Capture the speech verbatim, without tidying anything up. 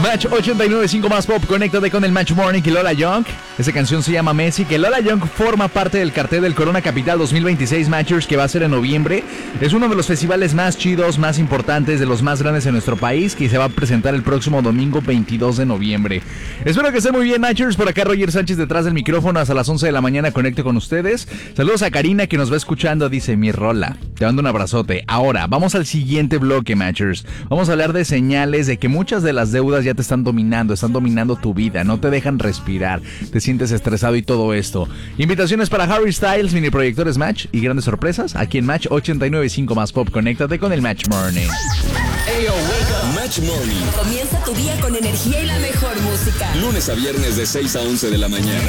Match ochenta y nueve punto cinco más pop, conéctate con el Match Morning y Lola Young. Esa canción se llama Messi, que Lola Young forma parte del cartel del Corona Capital dos mil veintiséis Matchers, que va a ser en noviembre. Es uno de los festivales más chidos, más importantes, de los más grandes en nuestro país, que se va a presentar el próximo domingo veintidós de noviembre. Espero que estén muy bien, Matchers. Por acá Roger Sánchez detrás del micrófono, hasta las once de la mañana conecto con ustedes. Saludos a Karina, que nos va escuchando, dice mi rola. Te mando un abrazote. Ahora, vamos al siguiente bloque, Matchers. Vamos a hablar de señales de que muchas de las deudas ya te están dominando, están dominando tu vida, no te dejan respirar, te sientes estresado y todo esto. Invitaciones para Harry Styles, mini proyectores Match y grandes sorpresas aquí en Match ochenta y nueve punto cinco más pop. Conéctate con el Match Morning. Hey, yo, wake up. Match Morning. Comienza tu día con energía y la mejor música. Lunes a viernes de seis a once de la mañana.